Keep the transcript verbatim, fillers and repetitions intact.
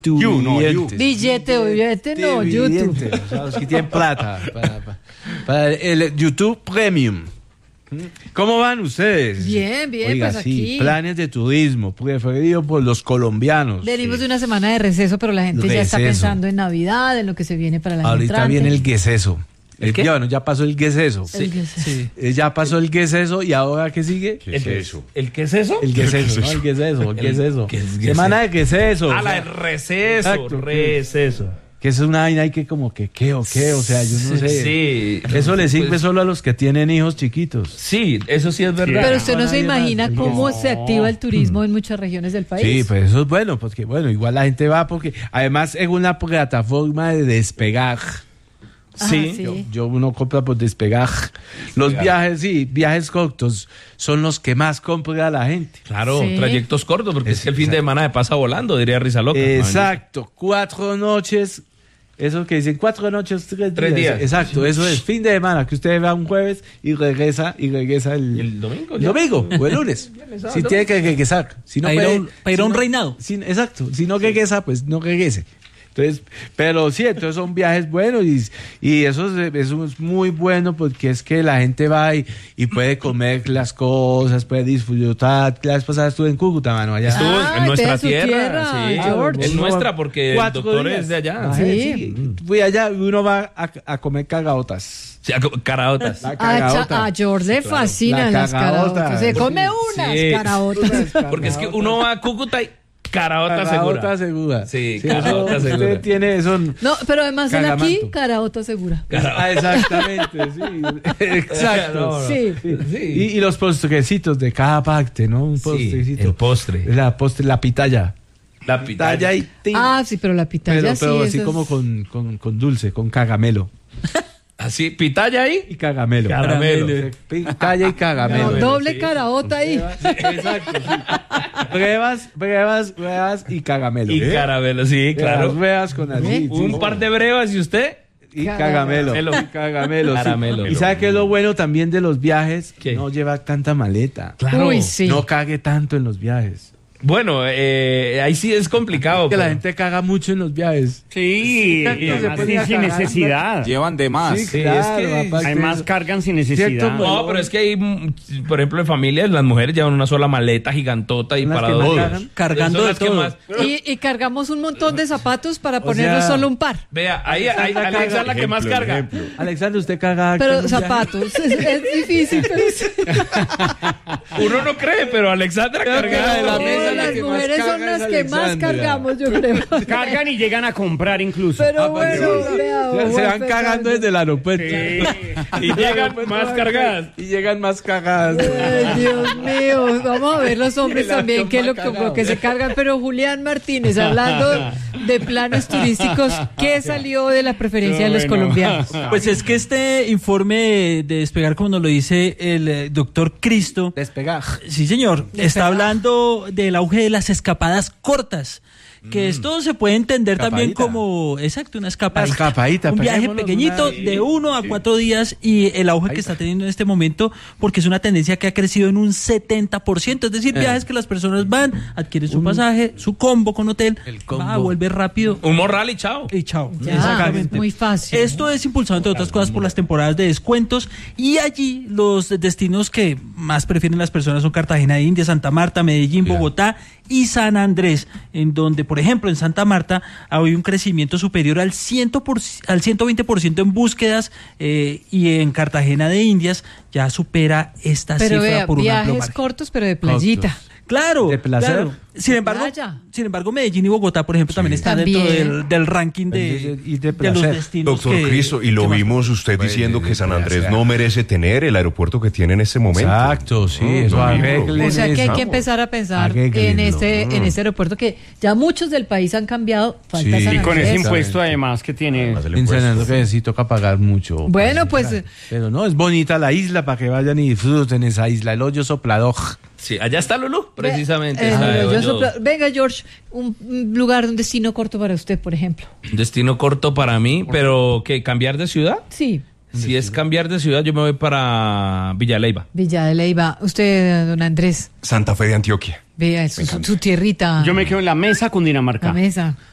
You, no, you. Billete o billete, no, YouTube. O sea, los que tienen plata para, para, para el YouTube Premium. ¿Cómo van ustedes? Bien, bien, Oiga, pues sí, aquí. planes de turismo preferido por los colombianos. Venimos sí. de una semana de receso, pero la gente Receso. ya está pensando en Navidad, en lo que se viene para la Ahorita entrante. viene el gueseso. ¿El El qué? ya, bueno, ya pasó el gueseso. El gueseso. Sí. Eh, Ya pasó el gueseso y ahora ¿qué sigue? ¿Qué es eso? ¿El qué es eso? El gueseso, ¿no? El gueseso, el gueseso. ¿qué es gueseso? Semana de gueseso. Ah, la del receso, Exacto. receso. Que es una vaina hay que como que qué o qué, o sea, yo no sé. Sí. Eso le sirve Pues, solo a los que tienen hijos chiquitos. Sí, eso sí es verdad. Pero usted no se Nadie más. imagina El cómo gueseso. se activa el turismo en muchas regiones del país. Sí, pues eso es bueno, porque bueno, igual la gente va porque además es una plataforma de despegar. Ajá, sí. sí. Yo, yo uno compra por despegar. Los viajes, sí, viajes cortos son los que más compra la gente. Claro, Sí. trayectos cortos, porque es, Es- que el fin de semana me pasa volando, diría Risa Loca. Exacto, cuatro noches. Eso que dicen cuatro noches, tres, Tres días. Exacto, eso es fin de semana, que usted va un jueves y regresa y regresa el, ¿Y el domingo? el ya? domingo o el lunes. sábado, Si tiene que regresar. Si no Para ir a puede- un- para ir a si un no- reinado. si- exacto, si no regresa, pues no regrese. Entonces, pero sí, entonces son viajes buenos y, y eso, es, eso es muy bueno porque es que la gente va y, y puede comer las cosas, puede disfrutar. La vez pasada estuve en Cúcuta, mano, allá. Estuvo Ah, en nuestra entonces su tierra, tierra, sí. George. Es nuestra porque el Cuatro doctor días. es de allá. Ah, Sí. sí. Fui allá y uno va a, a comer cagaotas. Sí, a- caraotas. La A, Cha- cagaota. a George le fascinan La las cagaota. caraotas. Se come unas Sí. caraotas. Porque es que uno va a Cúcuta y caraota Cagaota segura. segura. Sí, eso- cagaota usted segura. tiene eso. No, pero además él aquí, Cagamanto. caraota segura. Ah, exactamente, sí. Exacto. No, no. Sí. Sí. Y, y los postrecitos de cada parte, ¿no? Un Sí, postrecito. el postre. La postre, la pitaya. La pitaya. y tin. Ah, sí, pero la pitaya pero, sí. pero eso así es- como con, con, con dulce, con cagamelo. Así, pitaya ahí. Y cagamelo. Caramelo. Pitaya y cagamelo. No, doble caraota ahí. Exacto, sí. Brevas, brevas, brevas y cagamelo. Y ¿Eh? caramelo, sí, Las claro. brevas con así. Un sí. par de brevas y usted. Y cagamelo. Caramelo. Y cagamelo. sí. Caramelo. ¿Y sabe qué es lo bueno también de los viajes? ¿Qué? No lleva tanta maleta. Claro. Uy, sí. No cague tanto en los viajes. Bueno, eh, ahí sí es complicado. Que la pero- gente caga mucho en los viajes. Sí, Exacto, y se además ponía sin, sin cagando. necesidad. Llevan de más. Sí, Sí, claro, es que aparte Además de eso. cargan sin Cierto, necesidad. pues. No, pero es que hay, mm, por ejemplo, en familias, las mujeres llevan una sola maleta gigantota y Son las para que más dos. cagan. Cargando Son de las que todo. más- Y, y cargamos un montón de zapatos para O ponernos sea, solo un par. Vea, ahí, ahí Alexa Alexa carga- es la que más carga. Alexander, usted caga. Pero en los viajes? zapatos, es, es difícil, pero sí. Uno no cree, pero Alexandra Creo que carga la de la No, mesa la las que más mujeres son carga las es que más Alexandra. cargamos, yo creo. Cargan y llegan a comprar incluso. Pero Ah, bueno, sí. vea, Se- Se Juan van cagando Fernando. desde el aeropuerto. Sí. y llegan más cargadas. Y llegan más cagadas. Ay, Dios mío, vamos a ver los hombres El también avión que va lo, cagado. lo que se cargan. Pero Julián Martínez, hablando de planes turísticos, ¿qué salió de la preferencia de los Bueno. colombianos? Pues es que este informe de Despegar, como nos lo dice el eh, doctor Cristo, Despegar. sí señor, está hablando del auge de las escapadas cortas. Que esto se puede entender también Escapadita. como, exacto, una escapadita. Una escapadita, Un viaje peguémonos pequeñito una- de uno a cuatro días y el auge que está teniendo en este momento, porque es una tendencia que ha crecido en un setenta por ciento. Es decir, Eh. viajes que las personas van, adquieren su pasaje, su combo con hotel, El combo. va, vuelve rápido Un morral y chao. y chao. Ya, Exactamente. muy fácil. Esto es impulsado, entre otras cosas, por las temporadas de descuentos y allí los destinos que más prefieren las personas son Cartagena de Indias, Santa Marta, Medellín, Bogotá y San Andrés, en donde, por ejemplo, en Santa Marta ha habido un crecimiento superior al, cien por, al ciento veinte por ciento en búsquedas eh, y en Cartagena de Indias ya supera esta Pero cifra vea, por un amplio viajes margen. cortos, pero de playita. Cortos. Claro, De placer. claro. Sin embargo, playa. sin embargo, Medellín y Bogotá, por ejemplo, también están dentro También. del, del ranking de, Y de de los placer. destinos. Doctor que- Cristo, y lo que más- vimos usted Pues, diciendo que San ya Andrés sea. no merece tener el aeropuerto que tiene en este momento. Exacto, sí, No, eso no, arreglen O sea que hay eso. que empezar a pensar Arréglenlo. en este, en este aeropuerto que ya muchos del país han cambiado. Falta Sí. San Y con ese Andrés. impuesto además que tiene. Además del En San impuesto. Andrés sí toca pagar mucho. Bueno, para pues, entrar. Pero no, es bonita la isla para que vayan y disfruten esa isla. El hoyo soplador. Sí, allá está Lulú, precisamente. Eh, esa de yo hoyo. sopla- Venga, George, un, un lugar, un destino corto para usted, por ejemplo. Destino corto para mí, pero ¿qué? ¿Cambiar de ciudad? Sí, Si es cambiar de ciudad, yo me voy para Villa Leyva. Villa de Leyva. Usted, don Andrés, Santa Fe de Antioquia. vea su, su- su tierrita, Yo me quedo en la mesa con la Dinamarca. mesa.